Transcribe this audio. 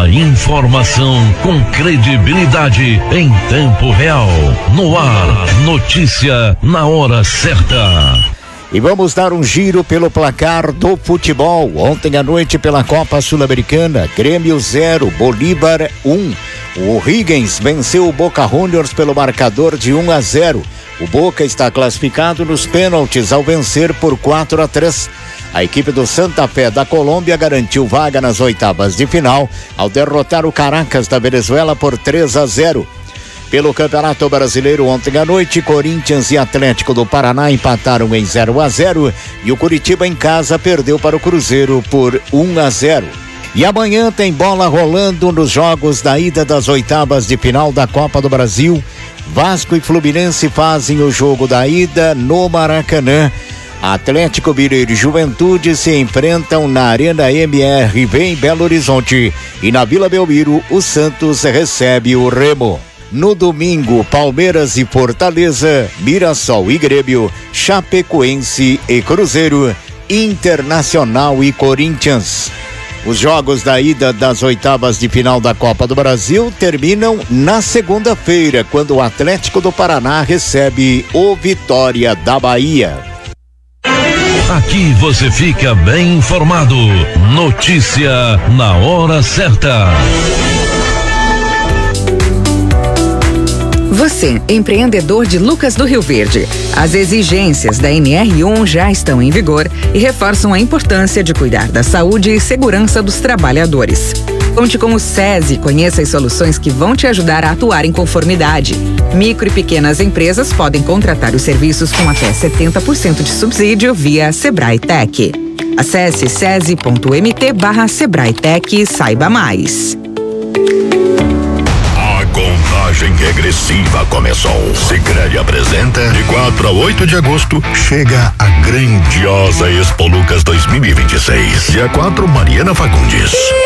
A informação com credibilidade em tempo real. No ar, notícia na hora certa. E vamos dar um giro pelo placar do futebol. Ontem à noite pela Copa Sul-Americana, Grêmio 0, Bolívar 1. O Higgins venceu o Boca Juniors pelo marcador de 1-0. O Boca está classificado nos pênaltis ao vencer por 4-3. A equipe do Santa Fé da Colômbia garantiu vaga nas oitavas de final ao derrotar o Caracas da Venezuela por 3-0. Pelo Campeonato Brasileiro, ontem à noite, Corinthians e Atlético do Paraná empataram em 0-0 e o Curitiba em casa perdeu para o Cruzeiro por 1-0. E amanhã tem bola rolando nos jogos da ida das oitavas de final da Copa do Brasil. Vasco e Fluminense fazem o jogo da ida no Maracanã. Atlético Mineiro e Juventude se enfrentam na Arena MRV em Belo Horizonte. E na Vila Belmiro, o Santos recebe o Remo. No domingo, Palmeiras e Fortaleza, Mirassol e Grêmio, Chapecoense e Cruzeiro, Internacional e Corinthians. Os jogos da ida das oitavas de final da Copa do Brasil terminam na segunda-feira, quando o Atlético do Paraná recebe o Vitória da Bahia. Aqui você fica bem informado. Notícia na hora certa. Você, empreendedor de Lucas do Rio Verde. As exigências da NR1 já estão em vigor e reforçam a importância de cuidar da saúde e segurança dos trabalhadores. Conte com o SESI e conheça as soluções que vão te ajudar a atuar em conformidade. Micro e pequenas empresas podem contratar os serviços com até 70% de subsídio via Sebrae Tech. Acesse sesi.mt/SebraeTech e saiba mais. Contagem regressiva começou. Sicredi apresenta de 4 a 8 de agosto chega a grandiosa Expo Lucas 2026. Dia 4, Mariana Fagundes.